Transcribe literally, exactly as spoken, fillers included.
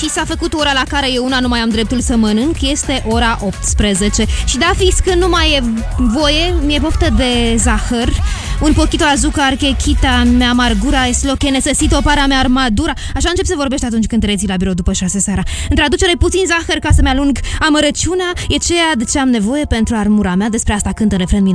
mi s-a făcut ora la care eu una nu mai am dreptul să mănânc. Este ora optsprezece. Și da, fix când nu mai e voie, mi-e poftă de zahăr. Un poquito azúcar que quita mi amargura es lo que necesito para mi armadura. Așa încep să vorbești atunci când treci la birou după șase seara. În traducere, puțin zahăr ca să-mi alung amărăciunea e ceea de ce am nevoie pentru armura mea. Despre asta cântă refren minunat.